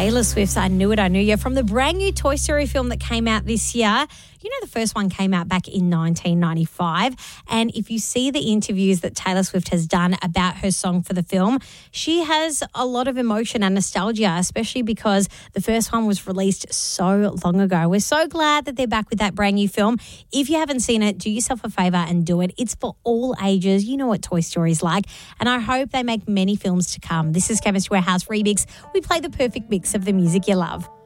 Taylor Swift's I Knew It, I Knew You from the brand new Toy Story film that came out this year. You know, the first one came out back in 1995. And if you see the interviews that Taylor Swift has done about her song for the film, she has a lot of emotion and nostalgia, especially because the first one was released so long ago. We're so glad that they're back with that brand new film. If you haven't seen it, do yourself a favour and do it. It's for all ages. You know what Toy Story's like. And I hope they make many films to come. This is Chemist Warehouse Remix. We play the perfect mix of the music you love.